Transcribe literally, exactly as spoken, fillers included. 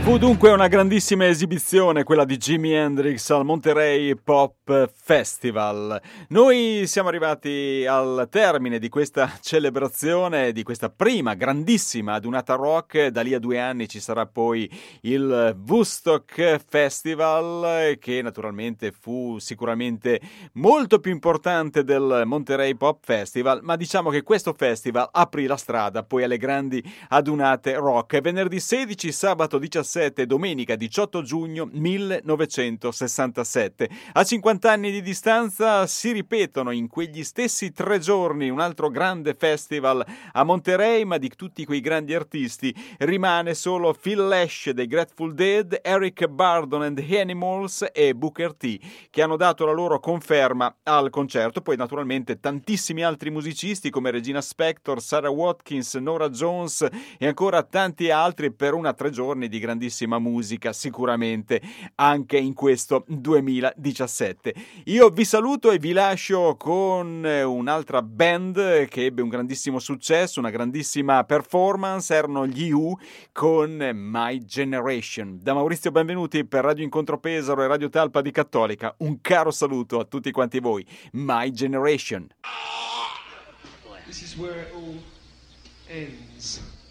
Fu dunque una grandissima esibizione quella di Jimi Hendrix al Monterey Pop Festival. Noi siamo arrivati al termine di questa celebrazione, di questa prima grandissima adunata rock. Da lì a due anni ci sarà poi il Woodstock Festival, che naturalmente fu sicuramente molto più importante del Monterey Pop Festival, ma diciamo che questo festival aprì la strada poi alle grandi adunate rock. Venerdì sedici, sabato diciassette e domenica diciotto giugno millenovecentosessantasette. A cinquanta anni di distanza si ripetono in quegli stessi tre giorni un altro grande festival a Monterey, ma di tutti quei grandi artisti rimane solo Phil Lesh dei Grateful Dead, Eric Burdon and the Animals e Booker T, che hanno dato la loro conferma al concerto. Poi naturalmente tantissimi altri musicisti come Regina Spektor, Sarah Watkins, Norah Jones e ancora tanti altri per una tre giorni di grandissima musica, sicuramente anche in questo duemiladiciassette. Io vi saluto e vi lascio con un'altra band che ebbe un grandissimo successo, una grandissima performance. Erano gli U con My Generation. Da Maurizio Benvenuti per Radio Incontro Pesaro e Radio Talpa di Cattolica, un caro saluto a tutti quanti voi. My Generation. This is where it all ends.